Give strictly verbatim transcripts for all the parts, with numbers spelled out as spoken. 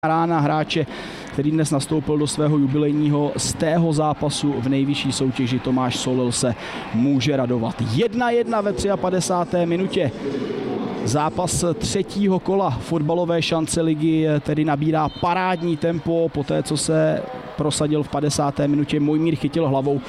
rána hráče, který dnes nastoupil do svého jubilejního z tého zápasu v nejvyšší soutěži. Tomáš Solil se může radovat. jedna jedna ve padesáté třetí minutě. Zápas třetího kola fotbalové šance ligy tedy nabírá parádní tempo. Poté, co se prosadil v padesáté minutě Mojmír Chytil hlavou,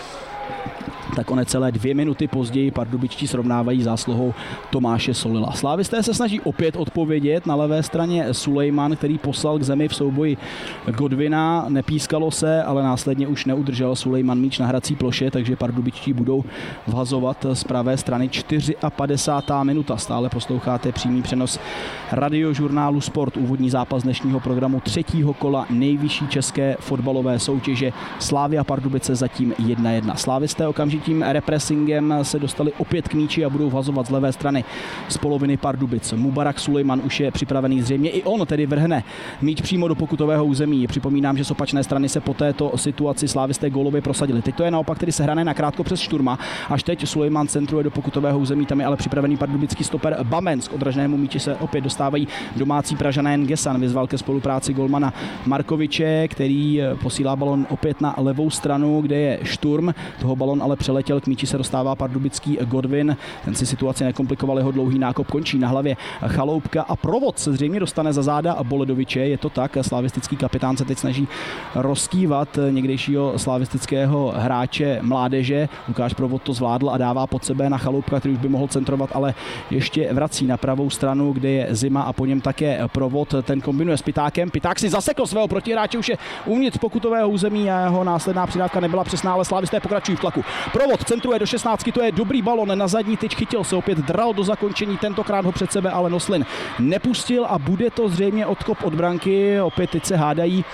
tak o necelé dvě minuty později pardubičtí srovnávají zásluhou Tomáše Solila. Slávisté se snaží opět odpovědět. Na levé straně Sulejman, který poslal k zemi v souboji Godwina. Nepískalo se, ale následně už neudržel Sulejman míč na hrací ploše, takže pardubičtí budou vhazovat z pravé strany. padesátá čtvrtá minuta. Stále posloucháte přímý přenos radiožurnálu Sport. Úvodní zápas dnešního programu třetího kola nejvyšší české fotbalové soutěže. Slavia Pardubice zatím jedna jedna. Slávisté okamžitě tím repressingem se dostali opět k míči a budou vhazovat z levé strany z poloviny Pardubic. Mubarak Sulejman už je připravený, zřejmě i on tedy vrhne míč přímo do pokutového území. Připomínám, že z opačné strany se po této situaci slávisté gólově prosadili. Teď to je naopak tedy sehrané nakrátko přes Šturma. Až teď Sulejman centruje do pokutového území, tam je ale připravený pardubický stoper Bamens. K odraženému míči se opět dostávají domácí Pražané. Ngesan vyzval ke spolupráci golmana Markoviče, který posílá balon opět na levou stranu, kde je Šturm. Toho balon ale přeletěl, k míči se dostává pardubický Godwin. Ten si situaci nekomplikoval, jeho dlouhý nákop končí na hlavě Chaloupka a provod se zřejmě dostane za záda Boledoviče. Je to tak, slavistický kapitán se teď snaží rozkývat někdejšího slavistického hráče mládeže. Lukáš Provod to zvládl a dává pod sebe na Chaloupka, který už by mohl centrovat, ale ještě vrací na pravou stranu, kde je Zima a po něm také Provod. Ten kombinuje s Pitákem. Piták si zasekl svého protihráče, už je uvnitř pokutového území a jeho následná přidávka nebyla přesná, ale slavisté pokračují v tlaku. Provod centruje do šestnáctky, to je dobrý balon na zadní tyč, Chytil se opět dral do zakončení, tentokrát ho před sebe ale Noslin nepustil a bude to zřejmě odkop od branky. Opět teď se hádají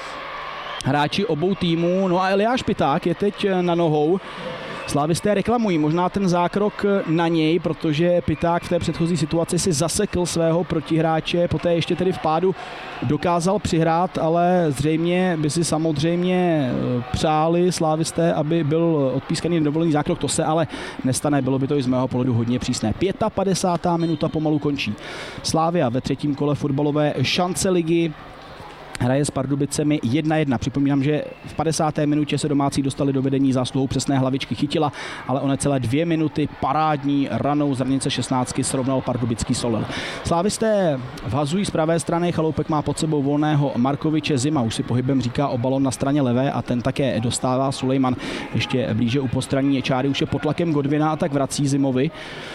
hráči obou týmů. No a Eliáš Piták je teď na nohou. Slávisté reklamují možná ten zákrok na něj, protože Piták v té předchozí situaci si zasekl svého protihráče, poté ještě tedy v pádu dokázal přihrát, ale zřejmě by si samozřejmě přáli slávisté, aby byl odpískaný nedovolený zákrok. To se ale nestane, bylo by to i z mého pohledu hodně přísné. padesátá pátá minuta pomalu končí. Slavia ve třetím kole fotbalové šance ligy hraje s Pardubicemi jedna jedna. Připomínám, že v padesáté minutě se domácí dostali do vedení zásluhou přesné hlavičky Chytila, ale o necelé dvě minuty parádní ranou z hranice šestnáctky srovnal pardubický Solil. Slávisté vhazují z pravé strany, Chaloupek má pod sebou volného Markoviče, Zima už si pohybem říká o balon na straně levé a ten také dostává. Sulejman ještě blíže u postranní čáry, už je pod tlakem Godwina a tak vrací Zimovi.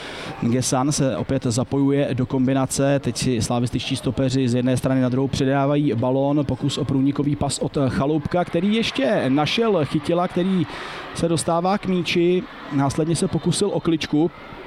Ngesan se opět zapojuje do kombinace, teď si slavističtí stopeři z jedné strany na druhou předávají balón, pokus o průnikový pas od Chaloupka, který ještě našel Chytila, který se dostává k míči, následně se pokusil o kličku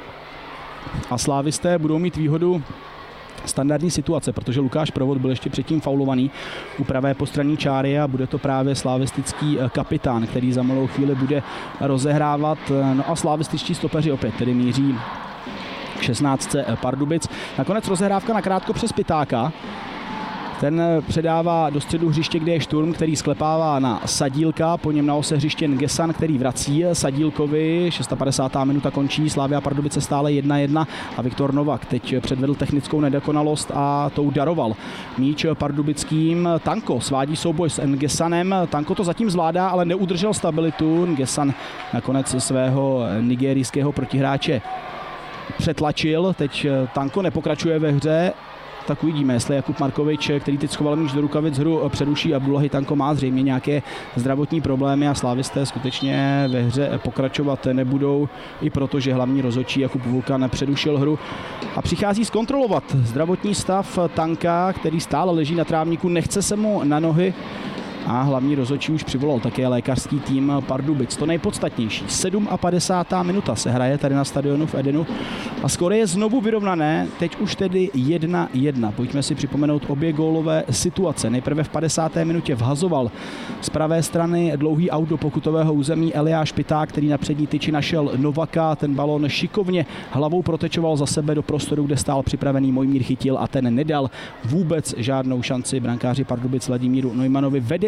a slávisté budou mít výhodu standardní situace, protože Lukáš Provod byl ještě předtím faulovaný u pravé postranní čáry a bude to právě slavistický kapitán, který za malou chvíli bude rozehrávat. No a slavističtí stopeři opět tedy míří k šestnáctce Pardubic. Nakonec rozehrávka nakrátko přes Pitáka. Ten předává do středu hřiště, kde je Šturm, který sklepává na Sadílka, po něm na ose hřiště Ngesan, který vrací Sadílkovi. padesátá šestá minuta končí, Slavia Pardubice stále jedna jedna a Viktor Novak teď předvedl technickou nedokonalost a tou daroval míč pardubickým. Tanko svádí souboj s Ngesanem, Tanko to zatím zvládá, ale neudržel stabilitu. Ngesan nakonec svého nigerijského protihráče přetlačil, teď Tanko nepokračuje ve hře, tak uvidíme, jestli Jakub Markovič, který teď schoval míč do rukavic, hru přeruší. Abdullahi Tanko má zřejmě nějaké zdravotní problémy a slávisté skutečně ve hře pokračovat nebudou, i protože hlavní rozhodčí Jakub Vulkan přerušil hru a přichází zkontrolovat zdravotní stav Tanka, který stále leží na trávníku, nechce se mu na nohy a hlavní rozhodčí už přivolal také lékařský tým Pardubic. To nejpodstatnější. padesátá sedmá minuta se hraje tady na stadionu v Edenu a skóre je znovu vyrovnané, teď už tedy jedna jedna. Pojďme si připomenout obě gólové situace. Nejprve v padesáté minutě vhazoval z pravé strany dlouhý aut do pokutového území Eliáš Piták, který na přední tyči našel Novaka. Ten balon šikovně hlavou protečoval za sebe do prostoru, kde stál připravený Mojmír Chytil a ten nedal vůbec žádnou šanci brankáři Pardubic Vladimíru Neumannovi. Vedení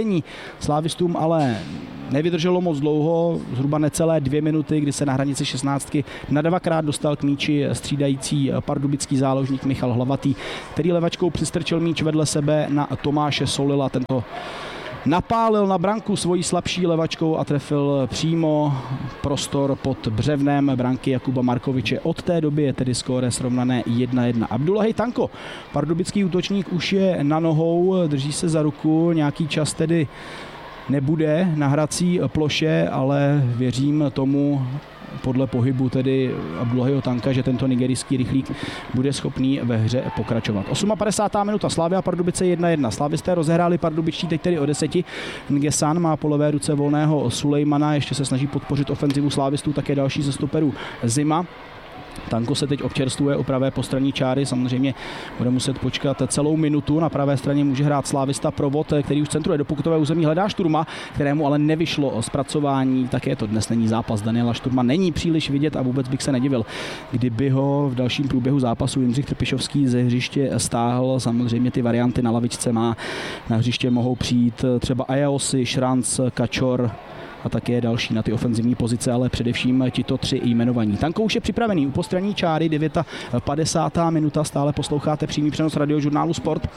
vedení slávistům ale nevydrželo moc dlouho, zhruba necelé dvě minuty, kdy se na hranici šestnáctky na dvakrát dostal k míči střídající pardubický záložník Michal Hlavatý, který levačkou přistrčil míč vedle sebe na Tomáše Solila. Tento napálil na branku svojí slabší levačkou a trefil přímo prostor pod břevnem branky Jakuba Markoviče. Od té doby je tedy skóre srovnané jedna jedna. Abdullahi Tanko, pardubický útočník, už je na nohou, drží se za ruku, nějaký čas tedy nebude na hrací ploše, ale věřím tomu, podle pohybu tedy Abdullahiho Tanka, že tento nigerijský rychlík bude schopný ve hře pokračovat. padesátá osmá minuta, Slavia Pardubice jedna jedna. Slavisté rozehráli pardubičtí teď tedy o deseti. Ngesan má po levé ruce volného Sulejmana, ještě se snaží podpořit ofenzivu slávistů, také další ze stoperů Zima. Tanko se teď občerstvuje o pravé postranní čáry, samozřejmě bude muset počkat celou minutu. Na pravé straně může hrát slávista Provod, který už centruje do pokutové území, hledá Šturma, kterému ale nevyšlo o zpracování. Také to dnes není zápas Daniela Šturma, není příliš vidět a vůbec bych se nedivil, kdyby ho v dalším průběhu zápasu Jindřich Trpišovský ze hřiště stáhl. Samozřejmě ty varianty na lavičce má, na hřiště mohou přijít třeba Ajaosi, Šranc, Kačor a také další na ty ofenzivní pozice, ale především tito tři jmenovaní. Tanko už je připravený u postranní čáry, padesátá devátá minuta, stále posloucháte přímý přenos radiožurnálu Sport.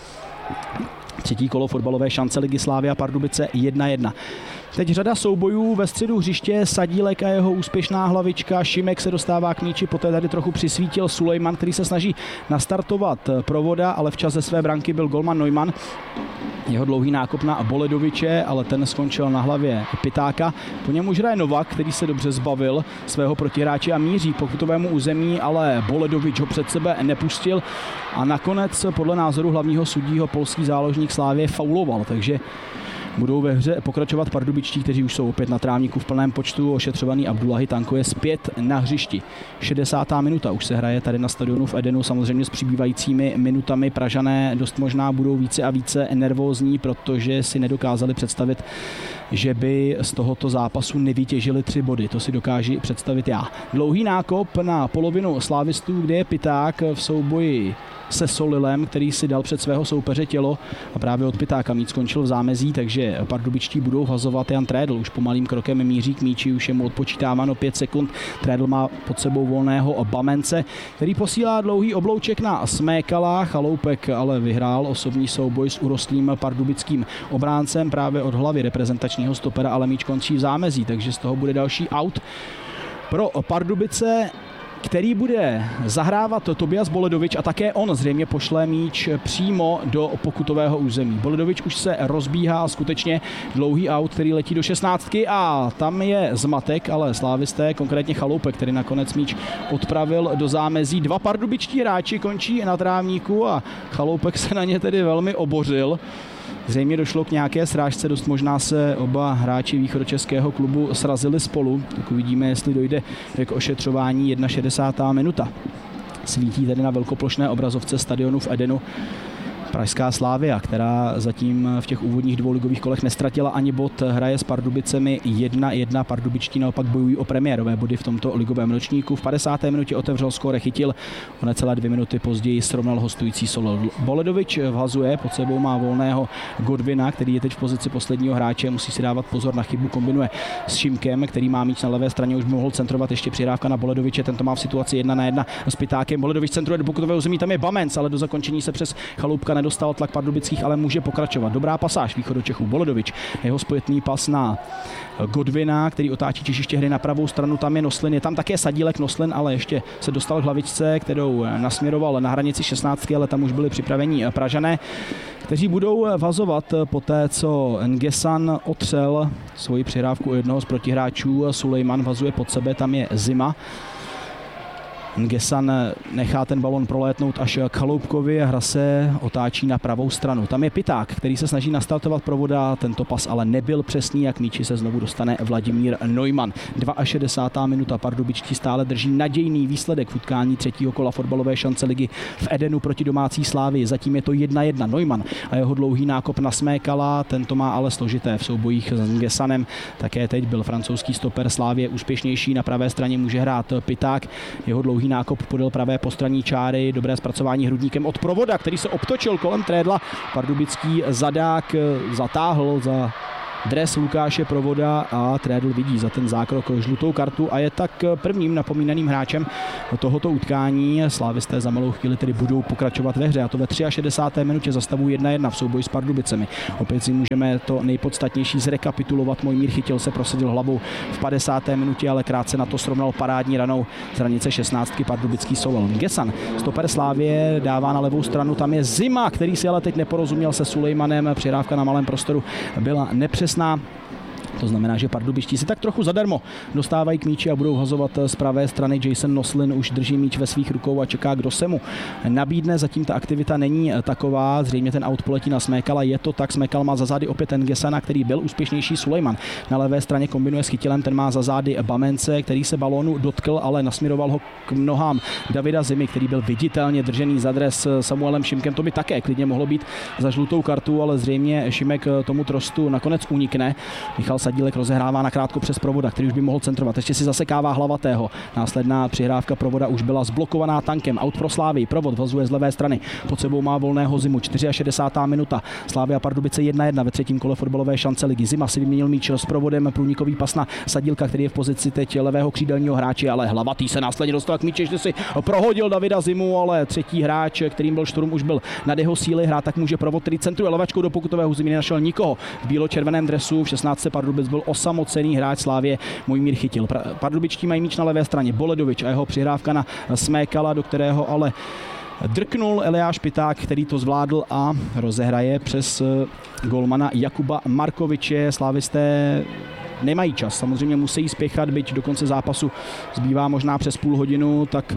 Třetí kolo fotbalové šance ligy Slavia Pardubice jedna jedna. Teď řada soubojů ve středu hřiště, Sadílek a jeho úspěšná hlavička, Šimek se dostává k míči, poté tady trochu přisvítil Sulejman, který se snaží nastartovat Provoda, ale včas ze své branky byl golman Neumann. Jeho dlouhý nákop na Boledoviče, ale ten skončil na hlavě Pitáka. Po něm už hraje Novak, který se dobře zbavil svého protihráče a míří k pokutovému území, ale Boledovič ho před sebe nepustil a nakonec podle názoru hlavního sudího polský záložník Slávie fauloval, takže budou ve hře pokračovat pardubičtí, kteří už jsou opět na trávníku v plném počtu. Ošetřovaný Abdullahi Tanko je zpět na hřišti. šedesátá minuta už se hraje tady na stadionu v Edenu, samozřejmě s přibývajícími minutami. Pražané dost možná budou více a více nervózní, protože si nedokázali představit, že by z tohoto zápasu nevytěžili tři body. To si dokáží představit já. Dlouhý nákop na polovinu slávistů, kde je Piták v souboji se Solilem, který si dal před svého soupeře tělo a právě od Pitáka míč skončil v zámezí, takže pardubičtí budou vhazovat. Jan Trédl už pomalým krokem míří k míči, už je mu odpočítáváno pět sekund. Trédl má pod sebou volného Bamence, který posílá dlouhý oblouček na Smékala. Chaloupek ale vyhrál osobní souboj s urostlým pardubickým obráncem právě od hlavy reprezentačního stopera, ale míč končí v zámezí, takže z toho bude další out pro Pardubice, který bude zahrávat Tobias Boledovič a také on zřejmě pošle míč přímo do pokutového území. Boledovič už se rozbíhá, skutečně dlouhý aut, který letí do šestnáctky a tam je zmatek, ale slávisté, konkrétně Chaloupek, který nakonec míč odpravil do zámezí. Dva pardubičtí hráči končí na trávníku a Chaloupek se na ně tedy velmi obořil. Zřejmě došlo k nějaké srážce, dost možná se oba hráči východočeského klubu srazili spolu. Tak uvidíme, jestli dojde k ošetřování. šedesátá jedna minuta. Svítí tady na velkoplošné obrazovce stadionu v Edenu pražská Slavia, která zatím v těch úvodních dvou ligových kolech nestratila ani bod, hraje s Pardubicemi jedna jedna. Pardubičtí naopak bojují o premiérové body v tomto ligovém ročníku. V padesáté minutě otevřel skóre, chytil, o necelé dvě minuty později srovnal hostující Solil. Boledovič vhazuje, pod sebou má volného Godwina, který je teď v pozici posledního hráče, musí si dávat pozor na chybu, kombinuje s Šimkem, který má míč na levé straně, už by mohl centrovat, ještě přihrávka na Boledoviče, tento má v situaci jedna na jedna s Pitákem. Boledovič centruje do pokutového území, tam je Bamens, ale do zakončení se přes Chaloupka nedostal, tlak pardubických, ale může pokračovat. Dobrá pasáž východočechů. Boledovič, jeho zpětný pas na Godwina, který otáčí těžiště hry na pravou stranu, tam je Noslin, je tam také Sadílek, Noslin, ale ještě se dostal k hlavičce, kterou nasměroval na hranici šestnáctky, ale tam už byli připraveni Pražané, kteří budou vazovat poté, co Ngesan otřel svoji přihrávku u jednoho z protihráčů. Sulejman vazuje pod sebe, tam je Zima. Ngesan nechá ten balon prolétnout až k Chaloupkovi a hra se otáčí na pravou stranu. Tam je Piták, který se snaží nastartovat Provoda, tento pas ale nebyl přesný a k míči se znovu dostane Vladimír Neumann. šedesátá druhá minuta, pardubičtí stále drží nadějný výsledek v utkání třetího kola fotbalové šance ligy v Edenu proti domácí Slávii. Zatím je to jedna jedna. Neumann a jeho dlouhý nákop na Smékala, tento má ale složité v soubojích s Ngesanem. Také teď byl francouzský stoper Slávie úspěšnější, na pravé straně může hrát Piták, jeho dlouhý dlouhý nákop podél pravé postranní čáry, dobré zpracování hrudníkem od Provoda, který se obtočil kolem Trédla. Pardubický zadák zatáhl za dres Lukáše Provoda a Trédl vidí za ten zákrok žlutou kartu a je tak prvním napomínaným hráčem tohoto utkání. Slávisté za malou chvíli tedy budou pokračovat ve hře, a to ve šedesáté třetí minutě za stavu jedna jedna v souboji s Pardubicemi. Opět si můžeme to nejpodstatnější zrekapitulovat. Mojmír Chytil se prosadil hlavou v padesáté minutě, ale krátce na to srovnal parádní ranou z hranice šestnáctky pardubický Solel. Gesan, stoper Slávie, dává na levou stranu, tam je Zima, který si ale teď neporozuměl se Sulejmanem, přihrávka na malém prostoru byla nepřesná. To znamená, že pardubičtí si tak trochu zadarmo dostávají k míči a budou hazovat z pravé strany. Jason Noslin už drží míč ve svých rukou a čeká, kdo se mu nabídne. Zatím ta aktivita není taková, zřejmě ten aut poletí na Smékala, je to tak, Smékal má za zády opět ten Gesana, který byl úspěšnější. Sulejman na levé straně kombinuje s Chytilem, ten má za zády Bamence, který se balónu dotkl, ale nasměroval ho k nohám Davida Zimy, který byl viditelně držený za dres Samuelem Šimkem. To by také klidně mohlo být za žlutou kartu, ale zřejmě Šimek tomu trostu nakonec unikne. Michal Sadílek rozehrává nakrátko přes Provoda, který už by mohl centrovat. Ještě si zasekává Hlavatého. Následná přihrávka Provoda už byla zblokovaná tankem. Aut pro Slávii. Provod vazuje z levé strany. Pod sebou má volného Zimu. šedesátá čtvrtá minuta. Slávia Pardubice jedna jedna ve třetím kole fotbalové šance ligy. Zima si vyměnil míč s Provodem. Průnikový pas na Sadílka, který je v pozici teď levého křídelního hráče, ale Hlavatý se následně dostal k míči, že si prohodil Davida Zimu, ale třetí hráč, kterým byl Šturm, už byl nad jeho síly. Hrát tak může Provod, který centruje levačkou do pokutového území, nenašel nikoho. V bílo-červeném dresu v šestnáctce Pardubic byl osamocený hráč Slávie Mojmír Chytil. Pardubičtí mají míč na levé straně. Boledovič a jeho přihrávka na Smékala, do kterého ale drknul Eliáš Piták, který to zvládl a rozehraje přes golmana Jakuba Markoviče. Slávisté nemají čas, samozřejmě musí spěchat, byť do konce zápasu zbývá možná přes půl hodinu, tak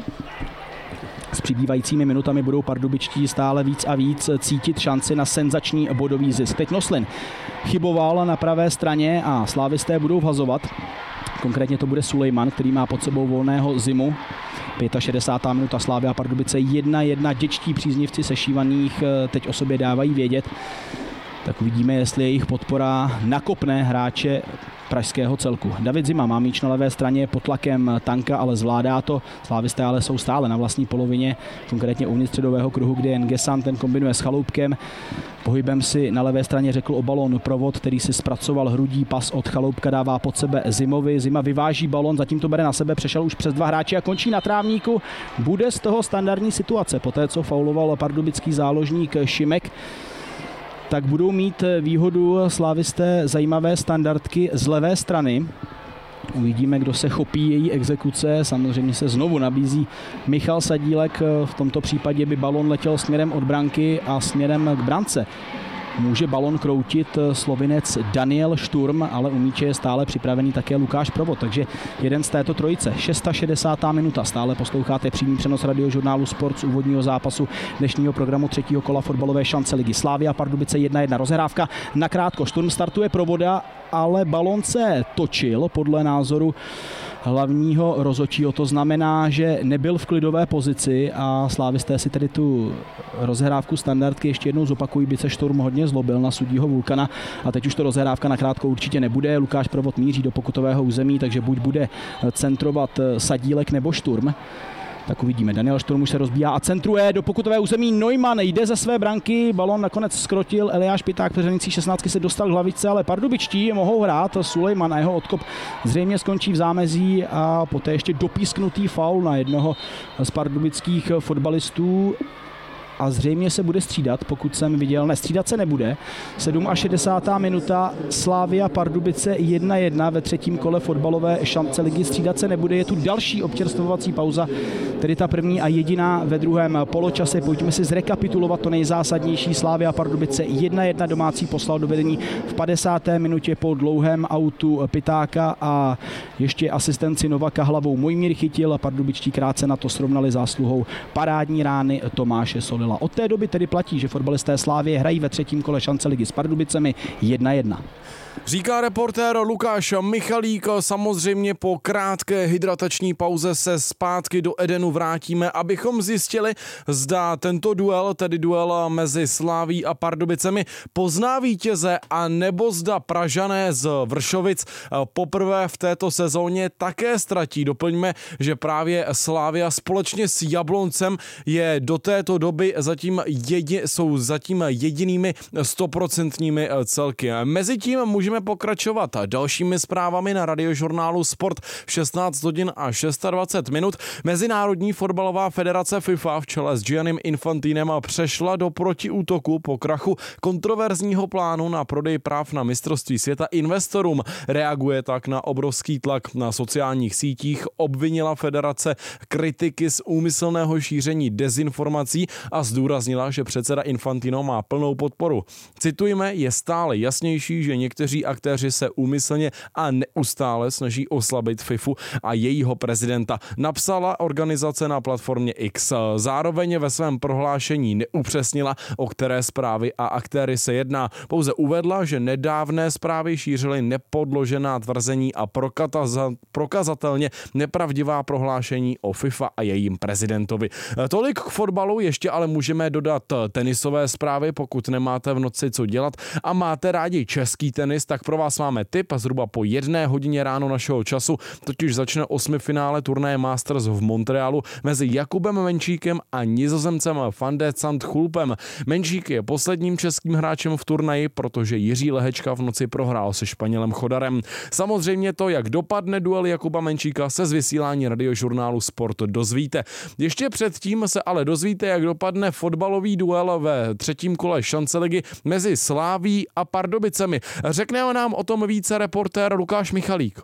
s přibývajícími minutami budou pardubičtí stále víc a víc cítit šanci na senzační bodový zisk. Teď Noslin chyboval na pravé straně a slávisté budou vhazovat. Konkrétně to bude Sulejman, který má pod sebou volného Zimu. šedesátá pátá minuta, Slavia Pardubice jedna jedna. Děčtí příznivci sešívaných teď o sobě dávají vědět. Tak uvidíme, jestli jejich podpora nakopne hráče pražského celku. David Zima má míč na levé straně pod tlakem Tanka, ale zvládá to. Slávisté ale jsou stále na vlastní polovině, konkrétně uvnitř středového kruhu, kde jen Gesan, ten kombinuje s Chaloupkem. Pohybem si na levé straně řekl o balónu Provod, který si zpracoval hrudí pas od Chaloupka, dává pod sebe Zimovi. Zima vyváží balón, zatím to bere na sebe, přešel už přes dva hráče a končí na trávníku. Bude z toho standardní situace, poté co fauloval pardubický záložník Šimek, tak budou mít výhodu slávisté zajímavé standardky z levé strany. Uvidíme, kdo se chopí její exekuce. Samozřejmě se znovu nabízí Michal Sadílek. V tomto případě by balon letěl směrem od branky a směrem k brance. Může balon kroutit Slovinec Daniel Šturm, ale u míče je stále připravený také Lukáš Provod, takže jeden z této trojice. šedesátá šestá minuta, stále posloucháte přímý přenos radiožurnálu Sport z úvodního zápasu dnešního programu třetího kola fotbalové šance ligy. Slavia Pardubice jedna jedna, rozhrávka nakrátko. Šturm startuje Provoda, ale balon se točil podle názoru hlavního rozhodčího. To znamená, že nebyl v klidové pozici a slávisté si tedy tu rozhrávku standardky ještě jednou zopakují, by se Šturm hodně zlobil na sudího Vulkana a teď už to rozhrávka nakrátko určitě nebude. Lukáš Provod míří do pokutového území, takže buď bude centrovat Sadílek nebo Šturm. Tak uvidíme. Daniel Šturm už se rozbíhá a centruje do pokutové území. Neumann jde ze své branky, balon nakonec skrotil. Eliáš Piták přes hranicí šestnáctky se dostal k hlavičce, ale pardubičtí mohou hrát. Sulejman a jeho odkop zřejmě skončí v zámezí a poté ještě dopísknutý faul na jednoho z pardubických fotbalistů. A zřejmě se bude střídat, pokud jsem viděl. Ne, střídat se nebude. šedesátá sedmá minuta, Slavia Pardubice jedna jedna ve třetím kole fotbalové šance ligy. Střídat se nebude, je tu další občerstvovací pauza, tedy ta první a jediná ve druhém poločase. Pojďme si zrekapitulovat to nejzásadnější. Slavia Pardubice jedna jedna, domácí poslal do vedení v padesáté minutě po dlouhém autu Pitáka a ještě asistenci Novaka hlavou Mojmír Chytil. Pardubičtí krátce na to srovnali zásluhou parádní rány Tomáše Solila. dovolila. Od té doby tedy platí, že fotbalisté Slavie hrají ve třetím kole šance ligy s Pardubicemi jedna jedna. Říká reportér Lukáš Michalík. Samozřejmě po krátké hydratační pauze se zpátky do Edenu vrátíme, abychom zjistili, zda tento duel, tedy duel mezi Slavií a Pardubicemi, pozná vítěze, a nebo zda Pražané z Vršovic poprvé v této sezóně také ztratí. Doplňme, že právě Slavia společně s Jabloncem je do této doby zatím jedi, jsou zatím jedinými stoprocentními celky. Mezitím můžeme pokračovat dalšími zprávami na Radiožurnálu Sport v šestnáct hodin a dvacet šest minut. Mezinárodní fotbalová federace FIFA v čele s Giannim Infantinem přešla do protiútoku po krachu kontroverzního plánu na prodej práv na mistrovství světa investorům. Reaguje tak na obrovský tlak na sociálních sítích, obvinila federace kritiky z úmyslného šíření dezinformací a zdůraznila, že předseda Infantino má plnou podporu. Citujme, je stále jasnější, že někteří aktéři se úmyslně a neustále snaží oslabit FIFU a jejího prezidenta, napsala organizace na platformě X. Zároveň ve svém prohlášení neupřesnila, o které zprávy a aktéry se jedná. Pouze uvedla, že nedávné zprávy šířily nepodložená tvrzení a prokazatelně nepravdivá prohlášení o FIFA a jejím prezidentovi. Tolik k fotbalu, ještě ale můžeme dodat tenisové zprávy, pokud nemáte v noci co dělat a máte rádi český tenis, tak pro vás máme tip a zhruba po jedné hodině ráno našeho času, totiž začne osmifinále turnaje Masters v Montrealu mezi Jakubem Menčíkem a Nizozemcem Van de Zandschulpem. Menčík je posledním českým hráčem v turnaji, protože Jiří Lehečka v noci prohrál se Španělem Chodarem. Samozřejmě to, jak dopadne duel Jakuba Menčíka, se z vysílání Radiožurnálu Sport dozvíte. Ještě předtím se ale dozvíte, jak dopadne fotbalový duel ve třetím kole šance ligy mezi Slavií a Pardubicemi. Řekne nám o tom více reportér Lukáš Michalík.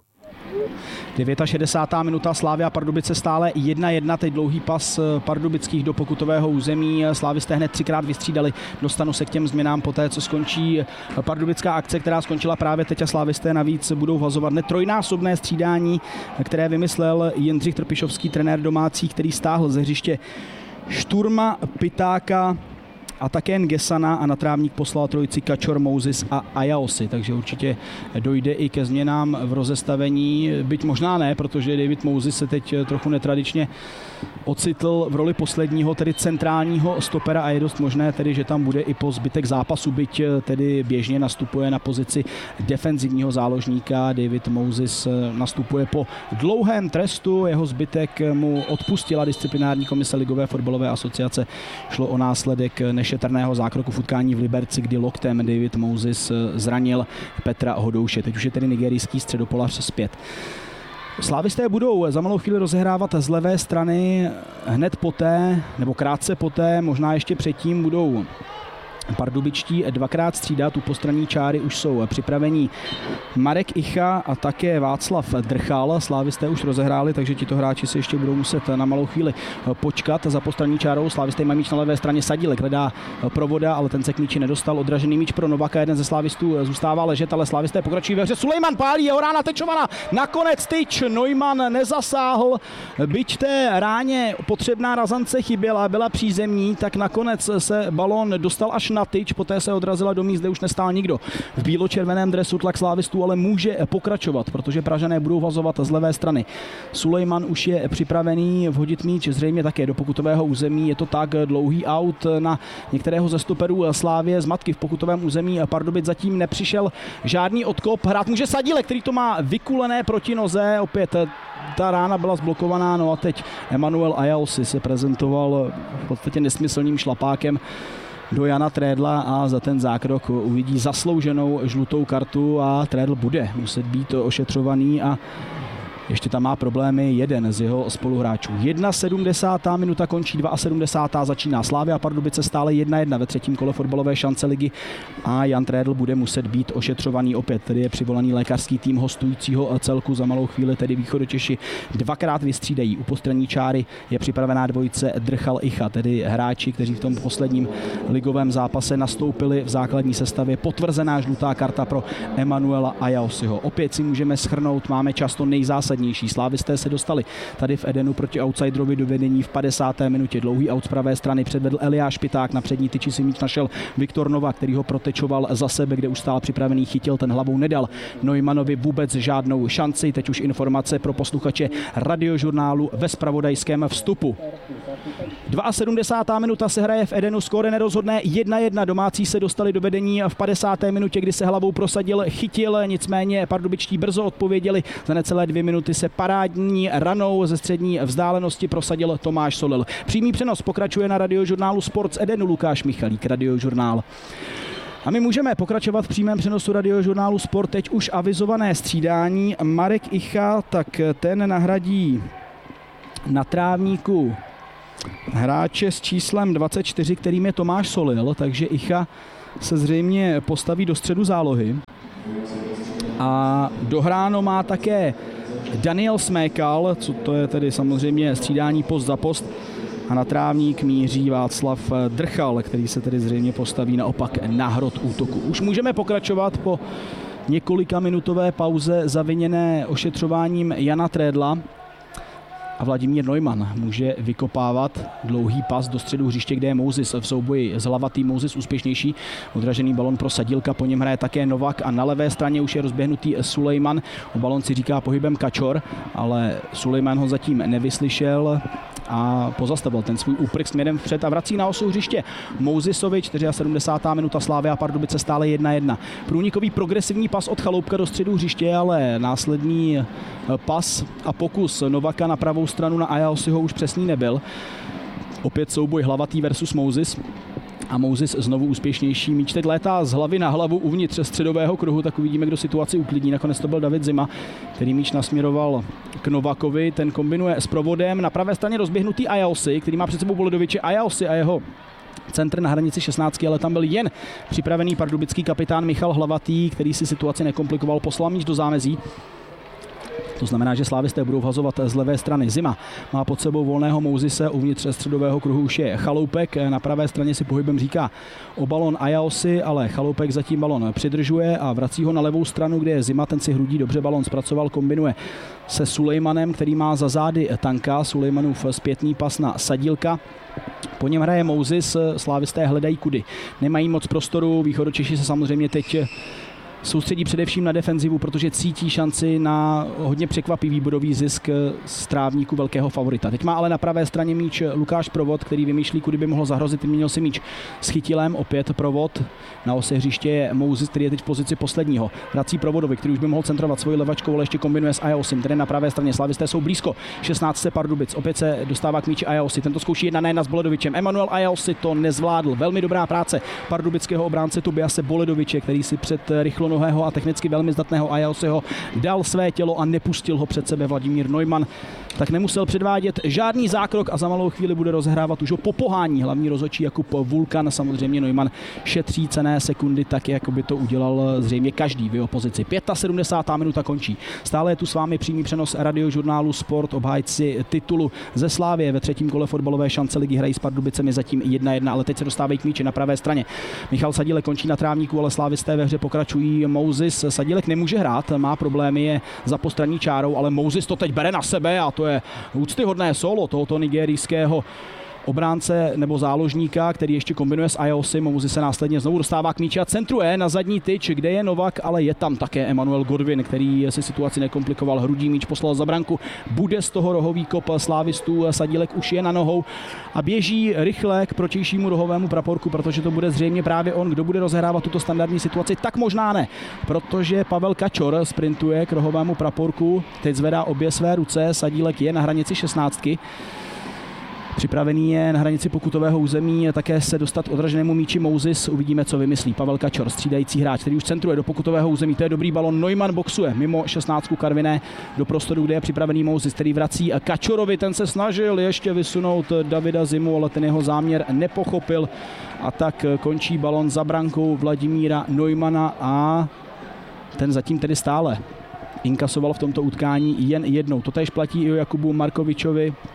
šedesátá devátá minuta, Slavia Pardubice stále jedna jedna, teď dlouhý pas pardubických do pokutového území. Slávisté hned třikrát vystřídali, dostanu se k těm změnám poté, co skončí pardubická akce, která skončila právě teď, a slávisté navíc budou vhazovat hned trojnásobné střídání, které vymyslel Jindřich Trpišovský, trenér domácí, který stáhl ze hřiště Šturma, Pitáka a také Ngesana a na trávník poslal trojici Kačor, Mousis a Ayaosi, takže určitě dojde i ke změnám v rozestavení, byť možná ne, protože David Mousis se teď trochu netradičně ocitl v roli posledního, tedy centrálního stopera, a je dost možné tedy, že tam bude i po zbytek zápasu, byť tedy běžně nastupuje na pozici defenzivního záložníka. David Mousis nastupuje po dlouhém trestu, jeho zbytek mu odpustila disciplinární komise Ligové fotbalové asociace. Šlo o následek nešetrného zákroku v utkání v Liberci, kdy loktem David Mousis zranil Petra Hodouše. Teď už je tedy nigerijský středopolař zpět. Slávisté budou za malou chvíli rozehrávat z levé strany, hned poté, nebo krátce poté, možná ještě předtím budou pardubičtí dvakrát střídat, u postranní čáry už jsou připravení Marek Icha a také Václav Drchal. Slávisté už rozehráli, takže tito hráči si ještě budou muset na malou chvíli počkat. Za postranní čárou Slávisté mají míč na levé straně, Sadílek hledá Provoda, ale ten se k míči nedostal. Odražený míč pro Novaka, jeden ze slávistů zůstává ležet, ale Slávisté pokračují ve hře. Sulejman pálí, jeho rána tečovaná, nakonec tyč, Neumann nezasáhl, byť té ráně potřebná razance chyběla, byla přízemní, tak nakonec se balón dostal až na tyč, poté se odrazila do míst, kde už nestál nikdo. V bílo-červeném dresu tlak slávistů ale může pokračovat, protože Pražané budou vazovat z levé strany. Sulejman už je připravený vhodit míč zřejmě také do pokutového území. Je to tak, dlouhý aut na některého ze stoperů Slávie z matky v pokutovém území Pardubic zatím nepřišel žádný odkop. Hrát může Sadílek, který to má vykulené proti noze, opět ta rána byla zblokovaná, no a teď Emanuel Ayaosi se prezentoval v podstatě nesmyslným šlapákem do Jana Trédla a za ten zákrok uvidí zaslouženou žlutou kartu a Trédl bude muset být ošetřovaný a ještě tam má problémy jeden z jeho spoluhráčů. sedmdesátá jedna minuta končí, sedmdesátá druhá začíná. Slavia Pardubice stále jedna jedna ve třetím kole fotbalové šance ligy a Jan Trédl bude muset být ošetřovaný opět. Tedy je přivolaný lékařský tým hostujícího celku. Za malou chvíli tedy Východočeši dvakrát vystřídají. U postranní čáry je připravená dvojice Drchal Icha, tedy hráči, kteří v tom posledním ligovém zápase nastoupili v základní sestavě. Potvrzená žlutá karta pro Emanuela Ayaosiho. Opět si můžeme shrnout, máme často nejzásadnější nejzásadnější. Slávisté se dostali tady v Edenu proti outsiderovi do vedení v padesáté minutě. Dlouhý aut z pravé strany předvedl Eliáš Piták, na přední tyči si míč našel Viktor Novak, který ho protečoval za sebe, kde už stál připravený, chytil, ten hlavou nedal Neumannovi vůbec žádnou šanci. Teď už informace pro posluchače Radiožurnálu ve zpravodajském vstupu. sedmdesátá druhá minuta se hraje v Edenu, skóre nerozhodné jedna jedna. Domácí se dostali do vedení v padesáté minutě, kdy se hlavou prosadil, chytil, nicméně pardubičtí brzo odpověděli. Za necelé dvě minuty se parádní ranou ze střední vzdálenosti prosadil Tomáš Solil. Přímý přenos pokračuje na Radiožurnálu Sport z Edenu. Lukáš Michalík, Radiožurnál. A my můžeme pokračovat v přímém přenosu Radiožurnálu Sport. Teď už avizované střídání. Marek Icha, tak ten nahradí na trávníku hráče s číslem dvacet čtyři, kterým je Tomáš Solil, takže Icha se zřejmě postaví do středu zálohy. A dohráno má také Daniel Smékal, co to je tedy samozřejmě střídání post za post. A na trávník míří Václav Drchal, který se tedy zřejmě postaví naopak na hrot útoku. Už můžeme pokračovat po několika minutové pauze zaviněné ošetřováním Jana Trédla. A Vladimír Neumann může vykopávat dlouhý pas do středu hřiště, kde je Mousis v souboji s Hlavatý. Mousis úspěšnější, odražený balon pro Sadílka, po něm hraje také Novak a na levé straně už je rozběhnutý Sulejman. O balon si říká pohybem Kačor, ale Sulejman ho zatím nevyslyšel a pozastavil ten svůj úprk směrem vpřed a vrací na osu hřiště Mousisovi. sedmdesátá čtvrtá minuta, Slavia Pardubice stále jedna jedna. Průnikový progresivní pas od Chaloupka do středu hřiště, ale následný pas a pokus Novaka na pravou stranu na Ayaosiho už přesný nebyl. Opět souboj Hlavatý versus Mousis. A Mousis znovu úspěšnější. Míč teď létá z hlavy na hlavu uvnitř středového kruhu, tak uvidíme, kdo situaci uklidní. Nakonec to byl David Zima, který míč nasměroval k Novakovi. Ten kombinuje s provodem. Na pravé straně rozběhnutý Ayaosi, který má před sebou Boledoviče. Ayaosi a jeho centr na hranici šestnáctky, ale tam byl jen připravený pardubický kapitán Michal Hlavatý, který si situaci nekomplikoval, poslal míč do zámezí. To znamená, že slávisté budou vhazovat z levé strany. Zima má pod sebou volného Mousise, uvnitř středového kruhu už je Chaloupek. Na pravé straně si pohybem říká o balon Ayaosi, ale Chaloupek zatím balon přidržuje a vrací ho na levou stranu, kde je Zima, ten si hrudí dobře, balon zpracoval, kombinuje se Sulejmanem, který má za zády Tanka. Sulejmanův zpětný pas na Sadílka. Po něm hraje Mousis, slávisté hledají kudy. Nemají moc prostoru, Východočeši se samozřejmě teď soustředí především na defenzivu, protože cítí šanci na hodně překvapivý bodový zisk z trávníku velkého favorita. Teď má ale na pravé straně míč Lukáš Provod, který vymýšlí, kudy by mohl zahrozit. Vyměnil si míč s Chytilem, opět Provod. Na ose hřiště je Mousis, který je teď v pozici posledního. Vrací Provodovi, který už by mohl centrovat svoji levačkou, ale ještě kombinuje s Ayaosim. Tedy na pravé straně slavisté jsou blízko. šestnáct Pardubic. Opět se dostává k míči Ayaosi. Tento zkouší jedna na jedna s Boledovičem. Emanuel Ayaosi to nezvládl. Velmi dobrá práce pardubického obránce Tobiase Boledoviče, který si před rychlo nohého a technicky velmi zdatného Ayaosiho dal své tělo a nepustil ho před sebe. Vladimír Neumann tak nemusel předvádět žádný zákrok a za malou chvíli bude rozhrávat už o popohání hlavní rozhodčí Jakub Vulkan. Samozřejmě Neumann šetří cenné sekundy tak, jako by to udělal zřejmě každý v jeho pozici. sedmdesátá pátá minuta končí. Stále je tu s vámi přímý přenos Radiožurnálu Sport. Obhájci titulu ze Slávie ve třetím kole fotbalové šance ligy hrají s Pardubicemi zatím jedna jedna, ale teď se dostávají k míči na pravé straně. Michal Sadílek končí na trávníku, ale slávisté ve hře pokračují. Mousis, Sadílek nemůže hrát, má problémy, je za postranní čárou, ale Mousis to teď bere na sebe a to je úctyhodné solo tohoto nigerijského obránce nebo záložníka, který ještě kombinuje s Ayaosim. Mousis se následně znovu dostává k míči a centruje na zadní tyč, kde je Novak, ale je tam také Emanuel Godwin, který si situaci nekomplikoval. Hrudí míč poslal za branku. Bude z toho rohový kop slávistů. Sadílek už je na nohou a běží rychle k protějšímu rohovému praporku, protože to bude zřejmě právě on, kdo bude rozehrávat tuto standardní situaci. Tak možná ne, protože Pavel Kačor sprintuje k rohovému praporku. Teď zvedá obě své ruce. Sadílek je na hranici šestnáctky. Připravený je na hranici pokutového území také se dostat odraženému míči Mousis. Uvidíme, co vymyslí Pavel Kačor, střídající hráč, který už centruje do pokutového území. To je dobrý balon. Neumann boxuje mimo šestnáctku Karviné do prostoru, kde je připravený Mousis, který vrací Kačorovi. Ten se snažil ještě vysunout Davida Zimu, ale ten jeho záměr nepochopil. A tak končí balon za brankou Vladimíra Neumanna a ten zatím tedy stále inkasoval v tomto utkání jen jednou. Totéž platí i o Jakubu Markovičovi.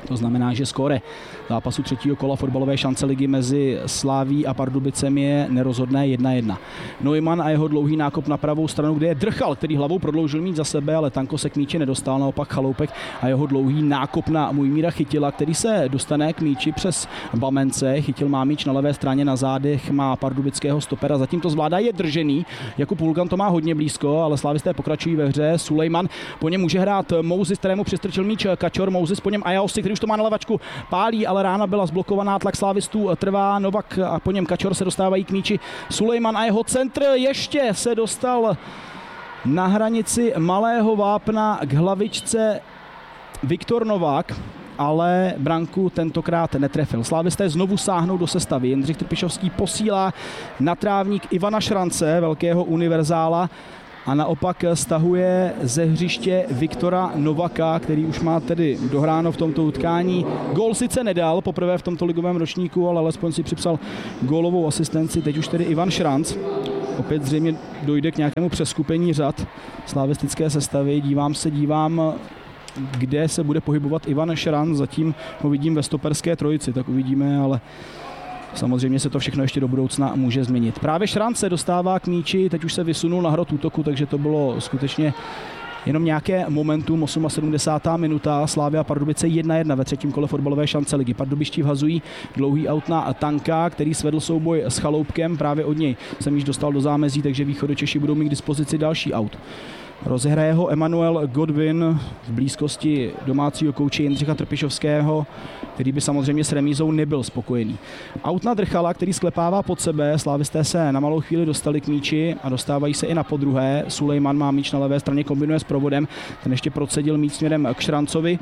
To znamená, že skóre zápasu třetího kola fotbalové šance ligy mezi Slaví a Pardubicemi je nerozhodné jedna jedna. Neumann a jeho dlouhý nákop na pravou stranu, kde je Drchal, který hlavou prodloužil míč za sebe, ale Tanko se k míči nedostal, naopak Chaloupek a jeho dlouhý nákop na Mojmíra Chytila, který se dostane k míči přes Bamence. Chytil má míč na levé straně, na zádech má pardubického stopera, zatím to zvládá, je držený. Jakub Hulgan to má hodně blízko, ale slávisté pokračují ve hře. Sulejman, po něm může hrát Mouzy, kterému přistrčil míč Kačor, Mouzy, po něm Ajaosi, který už to má na levačku, pálí, ale rána byla zblokovaná, tlak slávistů trvá, Novak a po něm Kačor se dostávají k míči. Sulejman a jeho centr ještě se dostal na hranici malého vápna k hlavičce Viktor Novák, ale branku tentokrát netrefil. Slávisté znovu sáhnou do sestavy. Jindřich Trpišovský posílá na trávník Ivana Šrance, velkého univerzála, a naopak stahuje ze hřiště Viktora Novaka, který už má tedy dohráno v tomto utkání. Gól sice nedal poprvé v tomto ligovém ročníku, ale alespoň si připsal gólovou asistenci. Teď už tedy Ivan Šranc. Opět zřejmě dojde k nějakému přeskupení řad slavistické sestavy. Dívám se, dívám, kde se bude pohybovat Ivan Šranc. Zatím ho vidím ve stoperské trojici, tak uvidíme, ale samozřejmě se to všechno ještě do budoucna může změnit. Právě Šranc se dostává k míči, teď už se vysunul na hrot útoku, takže to bylo skutečně jenom nějaké momentum. sedmdesátá osmá minuta, Slavia Pardubice jedna jedna ve třetím kole fotbalové šance ligy. Pardubičtí vhazují dlouhý aut na Tanka, který svedl souboj s Chaloupkem, právě od něj jsem již dostal do zámezí, takže Východočeši budou mít k dispozici další aut. Rozehraje ho Emanuel Godwin v blízkosti domácího kouče Jindřicha Trpišovského, který by samozřejmě s remízou nebyl spokojený. Aut na Drchala, který sklepává pod sebe, slávisté se na malou chvíli dostali k míči a dostávají se i na podruhé. Sulejman má míč na levé straně, kombinuje s provodem, ten ještě procedil míč směrem k Šrancovi,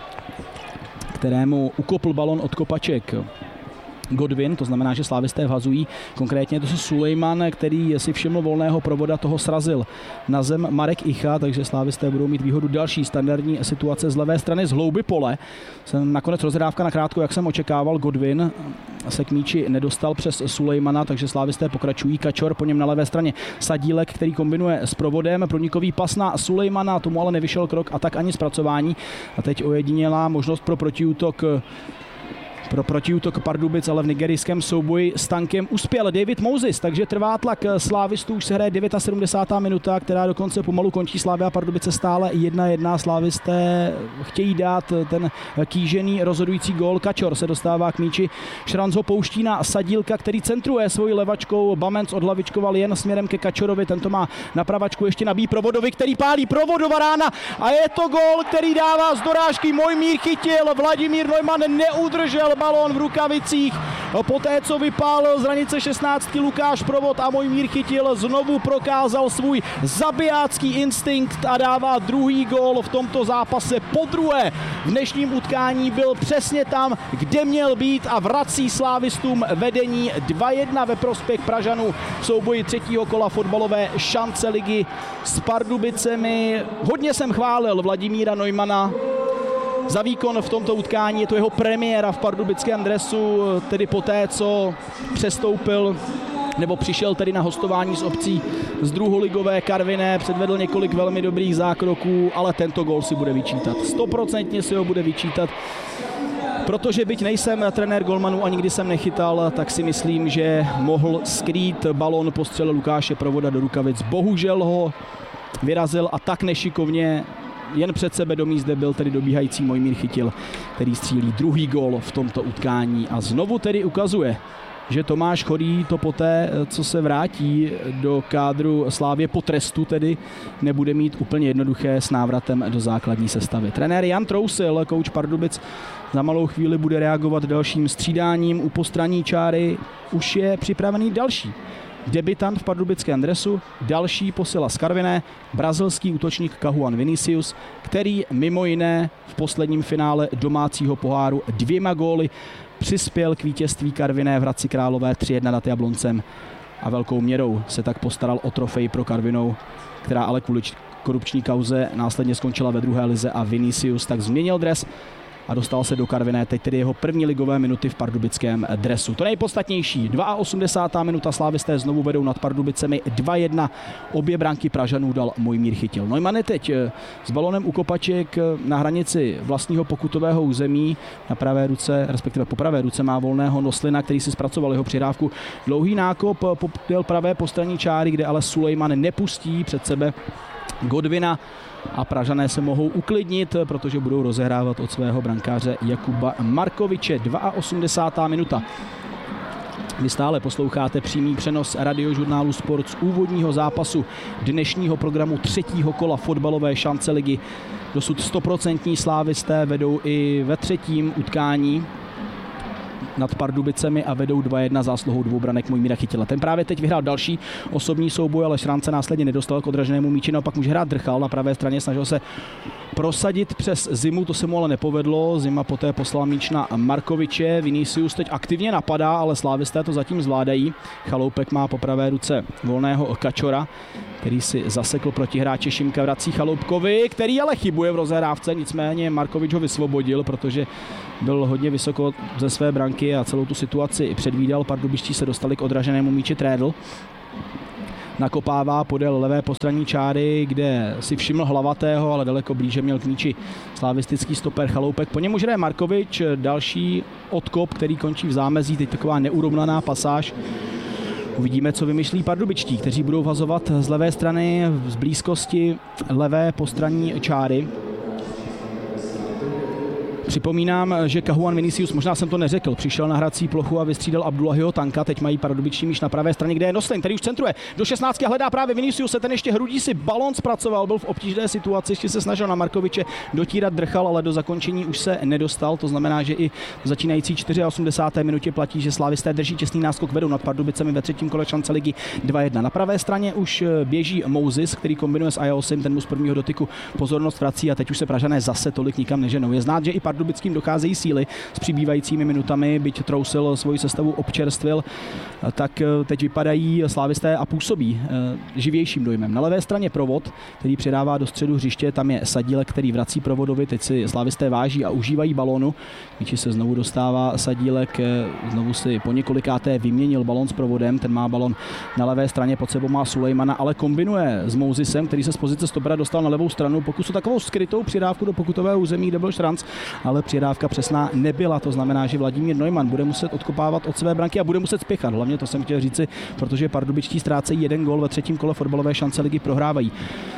kterému ukopl balon od kopaček Godwin, to znamená, že slávisté vhazují, konkrétně to je Sulejman, který si všiml volného provoda, toho srazil na zem Marek Icha, takže slávisté budou mít výhodu další standardní situace z levé strany z hlouby pole. Jsem nakonec rozhrávka na krátko, jak jsem očekával, Godwin se k míči nedostal přes Sulejmana, takže slávisté pokračují. Kačor, po něm na levé straně Sadílek, který kombinuje s provodem, průnikový pas na Sulejmana, tomu ale nevyšel krok a tak ani zpracování. A teď ojedinělá možnost pro protiútok Pro protiútok Pardubic, ale v nigerijském souboji s Tankem uspěl David Moses, takže trvá tlak slávistů, už se hraje sedmdesátá devátá minuta, která dokonce pomalu končí. Slavia Pardubice stále jedna jedna, slávisté chtějí dát ten kýžený rozhodující gól. Kačor se dostává k míči, Šranc ho pouští na Sadílka, který centruje svojí levačkou, Bamenc odhlavičkoval jen směrem ke Kačorovi, tento má na pravačku, ještě nabíjí Provodovi, který pálí, Provodova rána a je to gól, který dává z dorážky Mojmír Chytil, Vladimír Neumann neudržel balón v rukavicích, poté co vypálil z hranice šestnáctky Lukáš Provod a Mojmír Chytil znovu prokázal svůj zabijácký instinkt a dává druhý gól v tomto zápase. Podruhé v dnešním utkání byl přesně tam, kde měl být a vrací slávistům vedení dva jedna ve prospěch Pražanů v souboji třetího kola fotbalové šance ligy s Pardubicemi. Hodně jsem chválil Vladimíra Neumana za výkon v tomto utkání, je to jeho premiéra v pardubickém dresu, tedy poté, co přestoupil nebo přišel tedy na hostování z obcí z druholigové Karviné, předvedl několik velmi dobrých zákroků, ale tento gól si bude vyčítat. Stoprocentně si ho bude vyčítat, protože byť nejsem trenér golmanů a nikdy jsem nechytal, tak si myslím, že mohl skrýt balon po střele Lukáše Provoda do rukavic. Bohužel ho vyrazil a tak nešikovně jen před sebe do míst, kde byl tedy dobíhající Mojmír Chytil, který střílí druhý gól v tomto utkání a znovu tedy ukazuje, že Tomáš Chorý to poté, co se vrátí do kádru Slávie po trestu, tedy nebude mít úplně jednoduché s návratem do základní sestavy. Trenér Jan Trousil, kouč Pardubic, za malou chvíli bude reagovat dalším střídáním. U postranní čáry už je připravený další debutant v pardubickém dresu, další posila z Karviné, brazilský útočník Kahuan Vinicius, který mimo jiné v posledním finále domácího poháru dvěma góly přispěl k vítězství Karviné v Hradci Králové tři jedna nad Jabloncem a velkou měrou se tak postaral o trofej pro Karvinou, která ale kvůli korupční kauze následně skončila ve druhé lize a Vinicius tak změnil dres a dostal se do Karviné, teď tedy jeho první ligové minuty v pardubickém dresu. To nejpodstatnější, osmdesátá druhá minuta, slávisté znovu vedou nad Pardubicemi dva jedna, obě branky Pražanů dal Mojmír Chytil. Neumann je teď s balonem u kopaček na hranici vlastního pokutového území, na pravé ruce, respektive po pravé ruce má volného Noslina, který si zpracoval jeho přidávku. Dlouhý nákop podél pravé postranní čáry, kde ale Sulejman nepustí před sebe Godwina a Pražané se mohou uklidnit, protože budou rozehrávat od svého brankáře Jakuba Markoviče. osmdesátá druhá minuta. Vy stále posloucháte přímý přenos radiožurnálu Sport z úvodního zápasu dnešního programu třetího kola fotbalové šance ligy. Dosud stoprocentní slávisté vedou i ve třetím utkání nad Pardubicemi a vedou dva jedna zásluhou dvou branek Mojmíra Chytila. Ten právě teď vyhrál další osobní souboj, ale Šrance následně nedostal k odraženému míči, naopak může hrát Drchal na pravé straně, snažil se prosadit přes Zimu, to se mu ale nepovedlo. Zima poté poslal míč na Markoviče, Vinicius teď aktivně napadá, ale slávisté to zatím zvládají. Chaloupek má po pravé ruce volného Kačora, který si zasekl protihráče Šimka, vrací Chaloupkovi, který ale chybuje v rozehrávce, nicméně Markovič ho vysvobodil, protože byl hodně vysoko ze své branky a celou tu situaci předvídal. Pardubičtí se dostali k odraženému míči Trédl. Nakopává podél levé postranní čáry, kde si všiml Hlavatého, ale daleko blíže měl k míči slavistický stoper Chaloupek. Po něm už jde Markovič, další odkop, který končí v zámezí, teď taková neurovnaná pasáž. Uvidíme, co vymyslí pardubičtí, kteří budou vhazovat z levé strany z blízkosti levé postranní čáry. Připomínám, že Kahuan Vinicius, možná jsem to neřekl, přišel na hrací plochu a vystřídal Abdullahiho Tanka. Teď mají pardubičtí míč na pravé straně, kde je Noslin, který už centruje do šestnáctky a hledá právě Vinicius, se ten ještě hrudí si balón zpracoval, byl v obtížné situaci, ještě se snažil na Markoviče dotírat Drchal, ale do zakončení už se nedostal. To znamená, že i v začínající osmdesáté čtvrté minutě platí, že slávisté drží těsný náskok, vedou nad Pardubicemi ve třetím kole šance ligy dva jedna. Na pravé straně už běží Moses, který kombinuje s Ajaosim, ten mu z prvního dotyku pozornost vrací a teď už se Pražané zase tolik nikam neženou. Je znát, že i Pardubickým docházejí síly s přibývajícími minutami, byť Trousil svoji sestavu občerstvil, tak teď vypadají slávisté a působí živějším dojmem. Na levé straně Provod, který předává do středu hřiště, tam je Sadílek, který vrací Provodovi, teď si slávisté váží a užívají balónu. Míči se znovu dostává Sadílek, znovu si po několikáté vyměnil balón s Provodem, ten má balón na levé straně, pod sebou má Sulejmana, ale kombinuje s Mousesem, který se z pozice stopera dostal na levou stranu, pokusu takovou skrytou přidávku do pokutového území, kde byl Šranc, ale přidávka přesná nebyla, to znamená, že Vladimír Neumann bude muset odkopávat od své branky a bude muset spěchat. Hlavně to jsem chtěl říci, protože pardubičtí ztrácejí jeden gól ve třetím kole fotbalové šance ligy, prohrávají.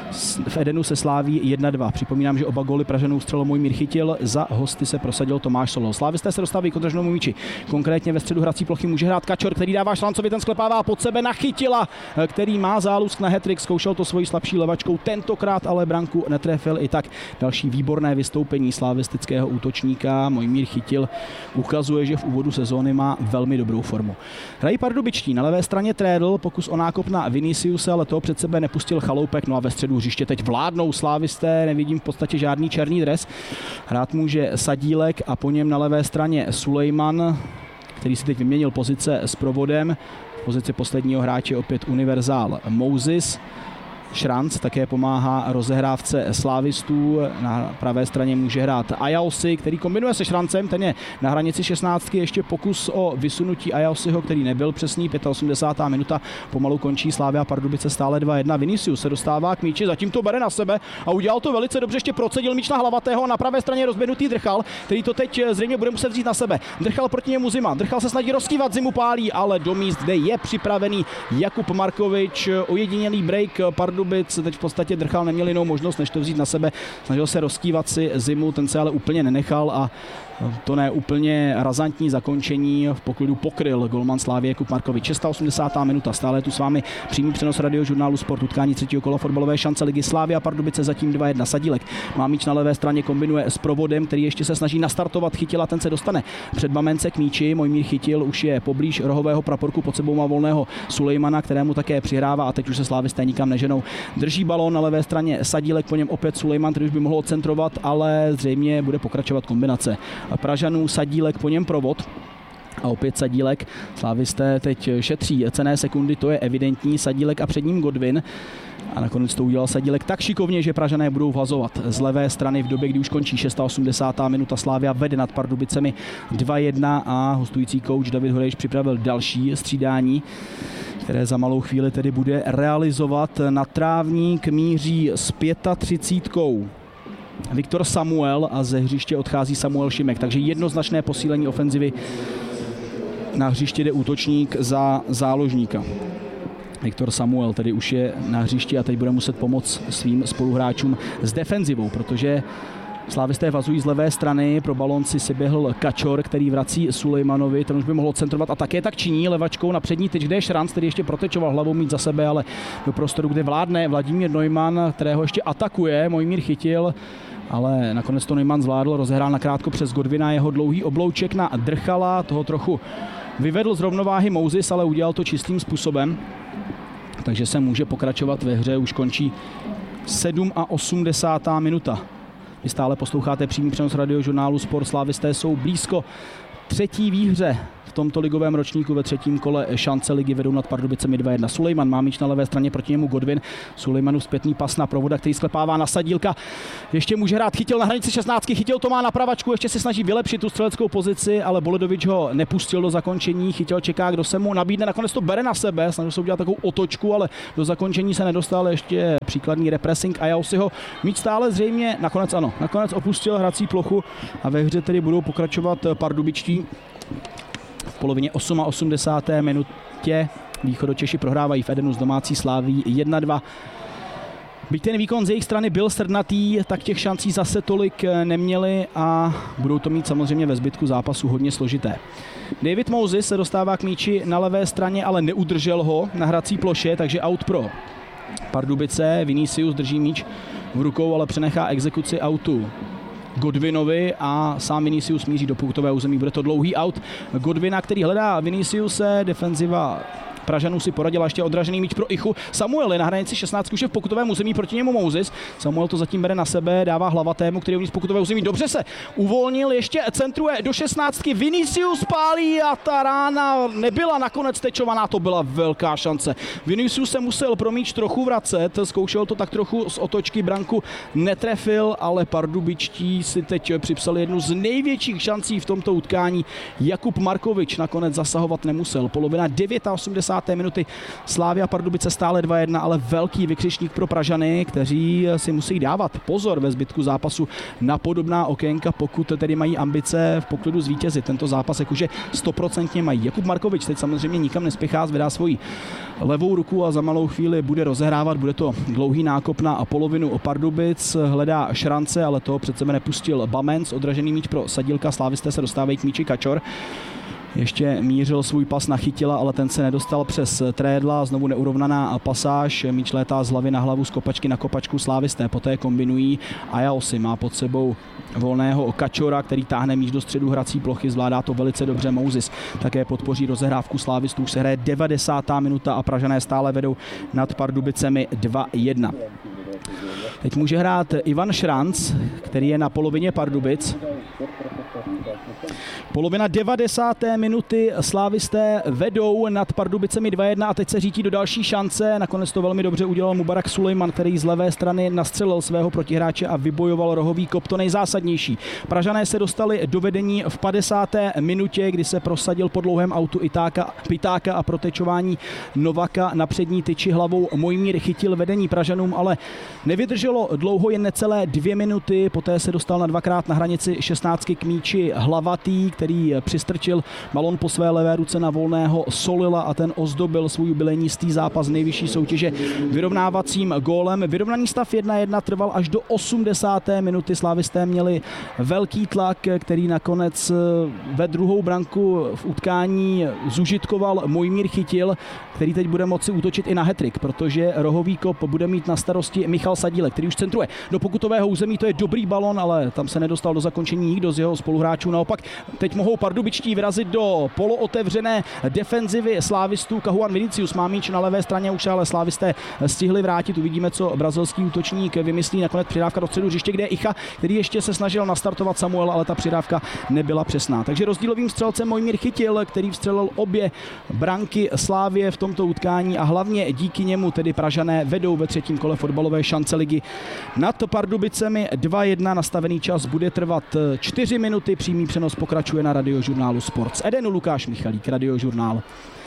V Edenu se sláví jedna dva. Připomínám, že oba góly Pražanů střelil Mojmír Chytil, za hosty se prosadil Tomáš Solol. Slávisté se dostávají k odraženému míči. Konkrétně ve středu hrací plochy může hrát Kačor, který dává Šrancovi, ten sklepává pod sebe na Chytila, který má zálusk na hat-trick, zkoušel to svojí slabší levačkou, tentokrát ale branku netrefil. I tak další výborné vystoupení slavistického útočníka. Mojmír Chytil ukazuje, že v úvodu sezóny má velmi dobrou formu. Hrají pardubičtí, na levé straně Trédl, pokus o nákop na Viniciuse, ale toho před sebe nepustil Chaloupek, no a ve středu hřiště teď vládnou slávisté, nevidím v podstatě žádný černý dres. Hrát může Sadílek a po něm na levé straně Sulejman, který si teď vyměnil pozice s Provodem. V pozici posledního hráče opět univerzál Moses. Šranc také pomáhá rozehrávce slávistů. Na pravé straně může hrát Ajaosi, který kombinuje se Šrancem, ten je na hranici šestnáctky, ještě pokus o vysunutí Ajaosiho, který nebyl přesný. osmdesátá pátá minuta, pomalu končí, Slavia Pardubice stále dva jedna. Vinicius se dostává k míči, zatím to bere na sebe a udělal to velice dobře, ještě procedil míč na Hlavatého, na pravé straně rozběhnutý Drchal, který to teď zřejmě bude muset vzít na sebe. Drchal proti němu Zima, Drchal se snaží rozkývat, Zimu pálí, ale do míst, kde je připravený Jakub Markovič, ojedinělý break Pardubic. Teď v podstatě Drchal neměl jinou možnost, než to vzít na sebe. Snažil se rozkývat si Zimu, ten se ale úplně nenechal a to ne úplně razantní zakončení v poklidu pokryl golman Slávie Jakub Markovič. osmdesátá šestá minuta, stále tu s vámi přímý přenos radiožurnálu Sport, utkání třetího kola fotbalové šance ligy. Slavia Pardubice zatím dva jedna. Sadílek má míč na levé straně, kombinuje s Provodem, který ještě se snaží nastartovat Chytila, ten se dostane před Mamence k míči. Mojmír Chytil už je poblíž rohového praporku, pod sebou má volného Sulejmana, kterému také přihrává a teď už se slávisté nikam neženou. Drží balón na levé straně Sadílek, po něm opět Sulejman, který už by mohl odcentrovat, ale zřejmě bude pokračovat kombinace Pražanů, Sadílek, po něm Provod. A opět Sadílek. Slávisté teď šetří cenné sekundy, to je evidentní. Sadílek a před ním Godwin. A nakonec to udělal Sadílek tak šikovně, že Pražané budou vhazovat z levé strany v době, kdy už končí osmdesátá šestá minuta. Slavia vede nad Pardubicemi dva jedna a hostující kouč David Horejš připravil další střídání, které za malou chvíli tedy bude realizovat. Na trávník míří s třicítkou pět Viktor Samuel a ze hřiště odchází Samuel Šimek, takže jednoznačné posílení ofenzivy. Na hřiště jde útočník za záložníka. Viktor Samuel tedy už je na hřišti a teď bude muset pomoct svým spoluhráčům s defenzivou, protože slávisté vazují z levé strany, pro balón si běhl Kačor, který vrací Sulejmanovi, ten už by mohl centrovat a také tak činí levačkou na přední tyč, kde je Šranc, který ještě protečoval hlavou mít za sebe, ale do prostoru, kde vládne Vladimír Neumann, kterého ještě atakuje, Mojmír chytil, ale nakonec to Neumann zvládl, rozehrál nakrátko přes Godwina, jeho dlouhý oblouček na Drchala, toho trochu vyvedl z rovnováhy Moses, ale udělal to čistým způsobem. Takže se může pokračovat ve hře, už končí osmdesátá sedmá minuta. Vy stále posloucháte přímý přenos radiožurnálu Sport. Slávisté jsou blízko třetí výhře v tomto ligovém ročníku. Ve třetím kole šance ligy vedou nad Pardubicemi dva jedna. Sulejman má míč na levé straně, proti němu Godwin. Sulejmanův zpětný pas na Provoda, který sklepává na Sadílka. Ještě může hrát, chytil na hranici šestnáctky, chytil to má na pravačku, ještě se snaží vylepšit tu střeleckou pozici, ale Boledovič ho nepustil do zakončení. Chytil, čeká, kdo se mu nabídne, nakonec to bere na sebe, snažil se udělat takovou otočku, ale do zakončení se nedostal. Ještě příkladný repressing Ayaosiho. Míč stále zřejmě, nakonec ano, nakonec opustil hrací plochu a ve hře tedy budou pokračovat pardubičtí. V polovině osmdesátá osmá minutě Východočeši prohrávají v Edenu s domácí Slavií jedna dva. Byť ten výkon z jejich strany byl srdnatý, tak těch šancí zase tolik neměli a budou to mít samozřejmě ve zbytku zápasu hodně složité. David Moses se dostává k míči na levé straně, ale neudržel ho na hrací ploše, takže out pro Pardubice. Vinicius drží míč v rukou, ale přenechá exekuci outu Godwinovi a sám Vinicius míří do pokutového území. Bude to dlouhý out Godwina, který hledá Viniciuse, defenziva Pražanů si poradila, ještě odražený míč pro Ichu. Samuel je na hranici šestnáctky, už je v pokutovém území, proti němu Moses. Samuel to zatím bere na sebe, dává hlavatému, který uvnitř pokutového území. Dobře se uvolnil, ještě centruje do šestnáctky. Vinicius pálí a ta rána nebyla nakonec tečovaná, to byla velká šance. Vinicius se musel pro míč trochu vracet, zkoušel to tak trochu z otočky, branku netrefil, ale pardubičtí si teď připsali jednu z největších šancí v tomto utkání. Jakub Markovič nakonec zasahovat nemusel. Polovina osmdesátá devátá minuty. Slavia Pardubice stále dva jedna, ale velký vykřičník pro Pražany, kteří si musí dávat pozor ve zbytku zápasu na podobná okénka, pokud tedy mají ambice v poklidu zvítězit. Tento zápas jakože stoprocentně mají. Jakub Markovič teď samozřejmě nikam nespěchá, zvedá svoji levou ruku a za malou chvíli bude rozehrávat. Bude to dlouhý nákop na polovinu Pardubic. Hledá Šrance, ale toho před sebe nepustil Bamenc. Odražený míč pro Sadílka. Slávisté se dostávají k míči Kačor. Ještě mířil svůj pas na Chytila, ale ten se nedostal přes Trédla. Znovu neurovnaná pasáž. Míč létá z hlavy na hlavu, z kopačky na kopačku. Slávisté poté kombinují. Ayaosi má pod sebou volného Kačora, který táhne míč do středu hrací plochy. Zvládá to velice dobře Moses. Také podpoří rozehrávku Slávistů. Už se hraje devadesátá minuta a Pražané stále vedou nad Pardubicemi dva jedna. Teď může hrát Ivan Šranc, který je na polovině Pardubic. Polovina devadesáté minuty. Slávisté vedou nad Pardubicemi dva jedna a teď se řítí do další šance. Nakonec to velmi dobře udělal Mubarak Sulejman, který z levé strany nastřelil svého protihráče a vybojoval rohový kop. To nejzásadnější. Pražané se dostali do vedení v padesáté minutě, kdy se prosadil po dlouhém autu Itáka, Pitáka a protečování Novaka na přední tyči hlavou. Mojmír chytil vedení Pražanům, ale nevydrželo dlouho, jen necelé dvě minuty. Poté se dostal na dvakrát na hranici šestnáctky k míči Hlavatý, který přistrčil balon po své levé ruce na volného Solila a ten ozdobil svůj jubilejní zápas nejvyšší soutěže vyrovnávacím gólem. Vyrovnaný stav jedna jedna trval až do osmdesáté minuty. Slávisté měli velký tlak, který nakonec ve druhou branku v utkání zužitkoval Mojmír Chytil, který teď bude moci útočit i na hat-trick, protože rohový kop bude mít na starosti Michal Sadílek, který už centruje do pokutového území. To je dobrý balon, ale tam se nedostal do zakončení nikdo z jeho spoluhráčů. naopak teď mohou pardubičtí vyrazit do polootevřené defenzivy slávistů. Kahuan Vinicius má míč na levé straně, už ale slávisté stihli vrátit. Uvidíme, co brazilský útočník vymyslí. Nakonec přidávka do středu hřiště, kde je Icha, který ještě se snažil nastartovat Samuel, ale ta přidávka nebyla přesná. Takže rozdílovým střelcem Mojmír Chytil, který vstřelil obě branky Slávie v tomto utkání a hlavně díky němu tedy Pražané vedou ve třetím kole fotbalové šance ligy nad Pardubicemi dva jedna. Nastavený čas bude trvat čtyři minuty. Přímý přenos pokračuje na Radiožurnálu Sport. Z Edenu Lukáš Michalík, Radiožurnál.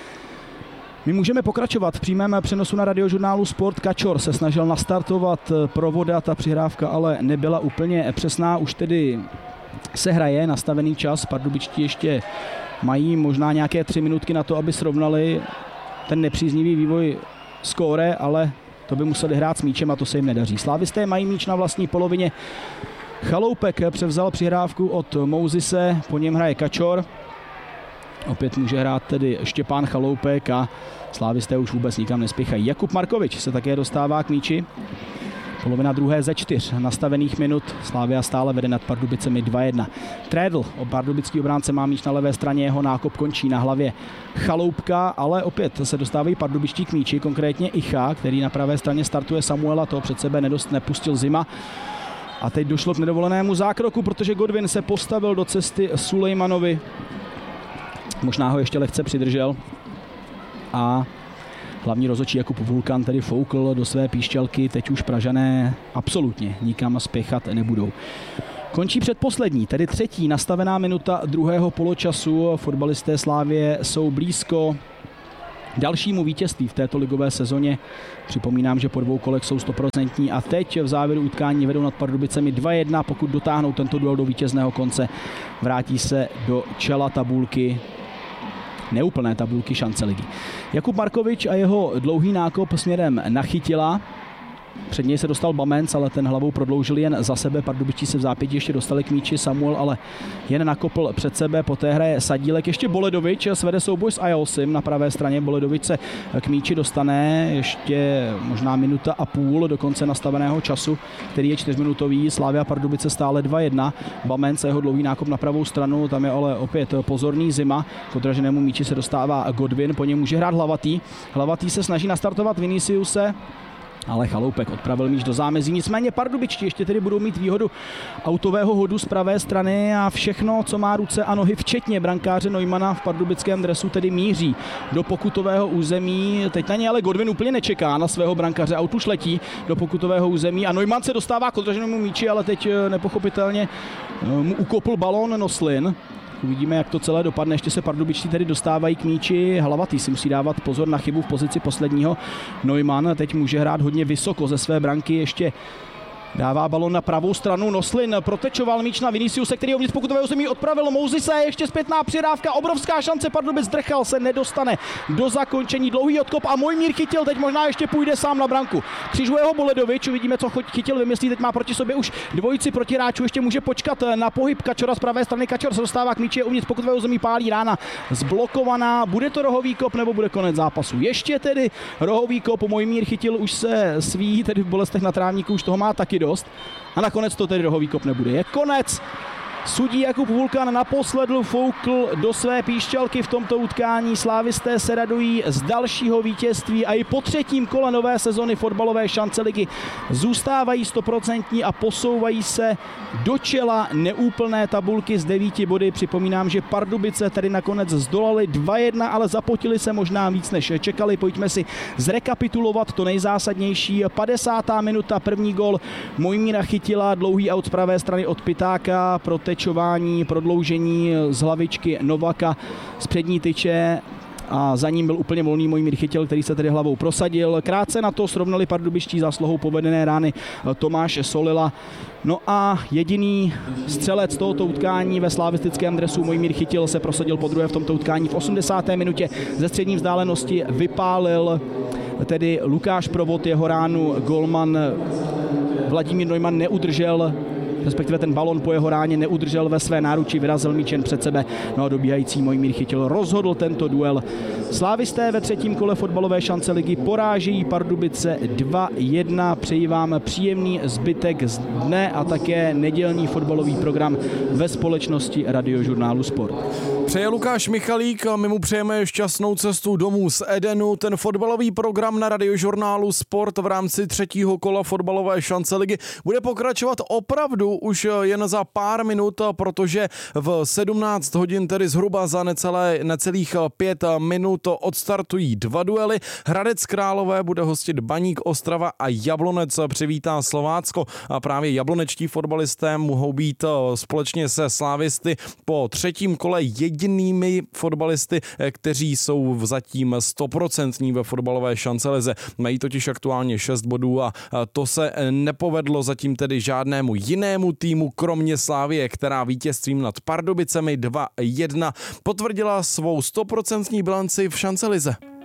My můžeme pokračovat v přímém přenosu na Radiožurnálu Sport. Kačor se snažil nastartovat Provoda, ta přihrávka ale nebyla úplně přesná. Už tedy se hraje nastavený čas. Pardubičtí ještě mají možná nějaké tři minutky na to, aby srovnali ten nepříznivý vývoj skóre, ale to by museli hrát s míčem a to se jim nedaří. Slávisté mají míč na vlastní polovině. Chaloupek převzal přihrávku od Mouzise, po něm hraje Kačor. Opět může hrát tedy Štěpán Chaloupek a slávisté už vůbec nikam nespěchají. Jakub Markovič se také dostává k míči. Polovina druhé ze čtyř nastavených minut. Slavia stále vede nad Pardubicemi dva jedna. Trédl, pardubický obránce, má míč na levé straně, jeho nákop končí na hlavě Chaloupka, ale opět se dostávají pardubičtí k míči, konkrétně Icha, který na pravé straně startuje Samuela, toho před sebe nedost nepustil Zima. A teď došlo k nedovolenému zákroku, protože Godwin se postavil do cesty Sulejmanovi. Možná ho ještě lehce přidržel. A hlavní rozhodčí Jakub Vulkan tedy foukl do své píšťalky. Teď už Pražané absolutně nikam spěchat nebudou. Končí předposlední, tedy třetí nastavená minuta druhého poločasu. Fotbalisté Slávie jsou blízko dalšímu vítězství v této ligové sezóně. Připomínám, že po dvou kolech jsou stoprocentní a teď v závěru utkání vedou nad Pardubicemi dva jedna. Pokud dotáhnou tento duel do vítězného konce, vrátí se do čela tabulky, neúplné tabulky šance ligy. Jakub Markovič a jeho dlouhý nákop směrem na Chytila. Před něj se dostal Bamenc, ale ten hlavou prodloužil jen za sebe. Pardubičtí se v zápětí ještě dostali k míči. Samuel ale jen nakopl před sebe. Poté hraje Sadílek. Ještě Boledovič svede souboj s Ajosim na pravé straně. Boledovič se k míči dostane. Ještě možná minuta a půl do konce nastaveného času, který je čtyřminutový. Slavia Pardubice stále dva jedna. Bamenc a jeho dlouhý nákop na pravou stranu. Tam je ale opět pozorný Zima. K odraženému míči se dostává Godwin. Po něm může hrát Hlavatý. Hlavatý se snaží nastartovat Viniciuse, ale Chaloupek odpravil míč do zámezí. Nicméně Pardubičtí ještě tedy budou mít výhodu autového hodu z pravé strany a všechno, co má ruce a nohy, včetně brankáře Neumana v pardubickém dresu, tedy míří do pokutového území. Teď na ně ale Godwin úplně nečeká na svého brankaře, aut už letí do pokutového území a Neumann se dostává k odraženému míči, ale teď nepochopitelně mu ukopl balón Noslin. Uvidíme, jak to celé dopadne. Ještě se Pardubičtí tedy dostávají k míči. Hlavatý si musí dávat pozor na chybu v pozici posledního. Neumann teď může hrát hodně vysoko ze své branky. Ještě dává balon na pravou stranu. Noslin protečoval míč na Viniciuse, který uvnitř pokutového území odpravil Mouzise. Ještě zpětná přidávka, obrovská šance. Pardubic, Drchal se nedostane do zakončení. Dlouhý odkop a Mojmír Chytil teď možná ještě půjde sám na branku. Křižuje ho Boledovič, uvidíme, co Chytil vymyslí. Teď má proti sobě už dvojici protiráčů, ještě může počkat na pohyb Kačora z pravé strany. Kačor se dostává k míči, uvnitř pokutového území, pálí rána zblokovaná. Bude to rohový kop nebo bude konec zápasu? Ještě tedy rohový kop. Mojmír Chytil už se sví, tedy v bolestech na trávníku, už toho má taky dost. A nakonec to tedy rohový kop nebude. Je konec. Sudí Jakub Vulkan naposled foukl do své píšťalky v tomto utkání. Slávisté se radují z dalšího vítězství a i po třetím kole nové sezony fotbalové šance ligy zůstávají stoprocentní a posouvají se do čela neúplné tabulky z devíti body. Připomínám, že Pardubice tady nakonec zdolali dva jedna, ale zapotili se možná víc než čekali. Pojďme si zrekapitulovat to nejzásadnější. padesátá minuta, první gol Mojmíra Chytila, dlouhý aut z pravé strany od Pitáka, protečování, prodloužení z hlavičky Novaka z přední tyče a za ním byl úplně volný Mojmír Chytil, který se tedy hlavou prosadil. Krátce na to srovnali pardubičtí zásluhou povedené rány Tomáše Solila. No a jediný střelec tohoto utkání ve slavistickém dresu Mojmír Chytil se prosadil podruhé v tomto utkání. V osmdesáté minutě ze střední vzdálenosti vypálil tedy Lukáš Provod, jeho ránu golman Vladimír Neumann neudržel respektive ten balon po jeho ráně neudržel ve své náruči, vyrazil míč jen před sebe. No a dobíhající Mojmír Chytil rozhodl tento duel. Slávisté ve třetím kole fotbalové šance ligy porážejí Pardubice dva jedna. Přeji vám příjemný zbytek z dne a také nedělní fotbalový program ve společnosti Radiožurnálu Sport. Přeje Lukáš Michalík a my mu přejeme šťastnou cestu domů z Edenu. Ten fotbalový program na Radiožurnálu Sport v rámci třetího kola fotbalové šance ligy bude pokračovat opravdu už jen za pár minut, protože v sedmnáct hodin, tedy zhruba za necelé, necelých pět minut odstartují dva duely. Hradec Králové bude hostit Baník Ostrava a Jablonec přivítá Slovácko. A právě jablonečtí fotbalisté mohou být společně se slávisty po třetím kole jedinými fotbalisty, kteří jsou zatím stoprocentní ve fotbalové šancelize. Mají totiž aktuálně šest bodů a to se nepovedlo zatím tedy žádnému jinému týmu, kromě Slávie, která vítězstvím nad Pardubicemi dva jedna potvrdila svou stoprocentní bilanci v šancelize.